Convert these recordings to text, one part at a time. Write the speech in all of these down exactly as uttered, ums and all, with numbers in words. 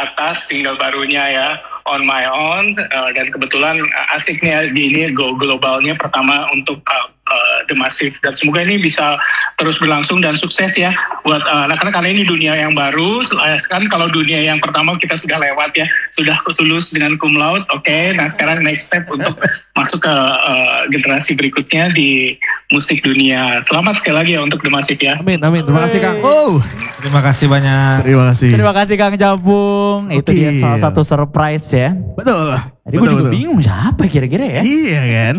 atas single barunya ya, On My Own, uh, dan kebetulan uh, asiknya di ini go globalnya pertama untuk uh, uh, The Massive, dan semoga ini bisa terus berlangsung dan sukses ya buat uh, anak-anak, karena ini dunia yang baru. Kan kalau dunia yang pertama kita sudah lewat ya, sudah lulus dengan cum laude, oke. Okay. Nah sekarang next step untuk masuk ke uh, generasi berikutnya di musik dunia. Selamat sekali lagi ya untuk The Massive ya. Amin, amin. Terima kasih Kang. Oh, terima kasih banyak. Terima kasih. Terima kasih Kang Jabung. Okay. Itu dia salah satu surprise ya. Betul. Tadi gue juga bingung siapa kira-kira ya. Iya kan.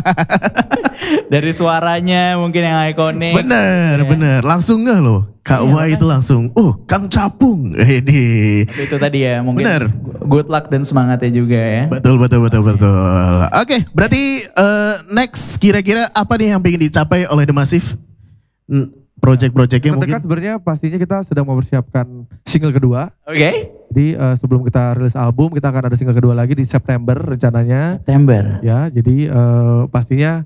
Dari suaranya mungkin yang ikonik. Bener, ya. bener. Langsung ngeh loh. Kak iya, Wah itu langsung, oh Kang Capung. Hedi. Itu tadi ya mungkin. Bener. Good luck dan semangatnya juga ya. Betul, betul, betul, betul. Oke, okay, berarti uh, next kira-kira apa nih yang ingin dicapai oleh The Massive? Hmm, project-projectnya mungkin? Terdekat sebenarnya pastinya kita sedang mempersiapkan single kedua. Oke. Okay. Jadi uh, sebelum kita rilis album, kita akan ada single kedua lagi di September rencananya. September. Ya, jadi uh, pastinya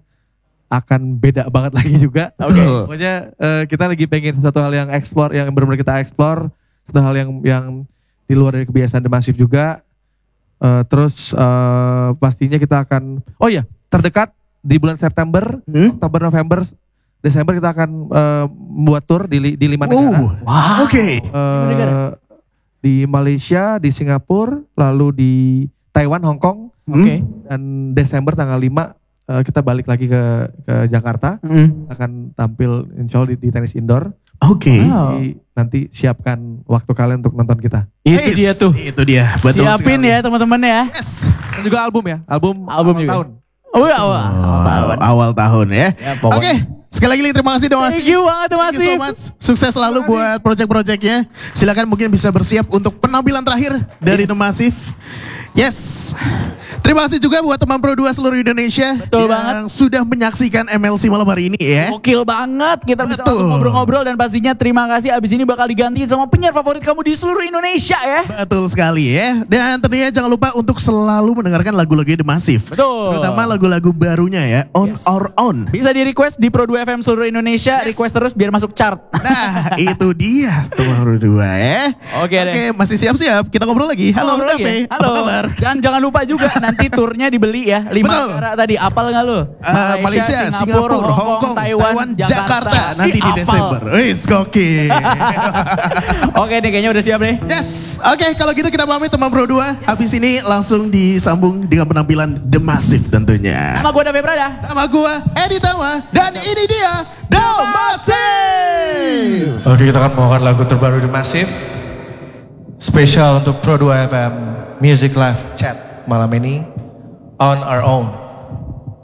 akan beda banget lagi juga. Oke. Okay. Pokoknya uh, kita lagi pengen sesuatu hal yang explore, yang benar-benar kita explore, satu hal yang yang di luar dari kebiasaan The Massive juga. Uh, terus uh, pastinya kita akan, oh ya, terdekat di bulan September, hmm? Oktober, November, Desember kita akan uh, membuat tour di, di lima negara. Oh, wow. Oke. Okay. Uh, di Malaysia, di Singapura, lalu di Taiwan, Hong Kong. Hmm? Oke. Okay. Dan Desember tanggal lima uh, kita balik lagi ke ke Jakarta. Hmm. Akan tampil insya Allah di, di tenis indoor. Oke. Okay. Wow. Nanti siapkan waktu kalian untuk nonton kita. Itu yes, dia tuh. Itu dia. Betul Siapin sekali. ya teman-teman ya. Yes. Dan juga album ya. Album, album awal juga. tahun. Oh ya awal, oh, awal tahun. Awal tahun ya. ya Oke. Okay. Sekali lagi terima kasih The Massive. Thank you banget The Massive. Thank you so much. Sukses selalu buat project-projectnya. Silakan mungkin bisa bersiap untuk penampilan terakhir dari yes. The Massive. Yes. Terima kasih juga buat teman Pro dua seluruh Indonesia. Betul yang banget. sudah menyaksikan M L C malam hari ini ya. Gokil banget. Kita bisa Betul. langsung ngobrol-ngobrol dan pastinya terima kasih. Abis ini bakal digantiin sama penyiar favorit kamu di seluruh Indonesia ya. Betul sekali ya. Dan tentunya jangan lupa untuk selalu mendengarkan lagu-lagu The Massive. Betul. Terutama lagu-lagu barunya ya. On yes. Our Own. Bisa di request di Pro dua F M seluruh Indonesia. Yes. Request terus biar masuk chart. Nah itu dia teman Pro dua ya. Oke deh. Oke masih siap-siap. Kita ngobrol lagi. Halo Ngobrol lagi ya? Dape. Halo. Apa kabar? Dan jangan lupa juga nanti turnya dibeli ya. Lima Betul. negara tadi. Apal nggak lu? Uh, Malaysia, Singapura, Hong Kong, Taiwan, Taiwan Jakarta. Jakarta nanti di apal. Desember. Wis gokil. Oke deh kayaknya udah siap deh. Yes. Oke kalau gitu kita pamit teman Pro dua. Yes. Habis ini langsung disambung dengan penampilan The Massive tentunya. Nama gue Dape Prada. Nama gue Edi Tama. Dan ini dia The Massive. Oke kita akan membawakan lagu terbaru The Massive. Spesial untuk Pro dua F M Music Live Chat malam ini. On Our Own.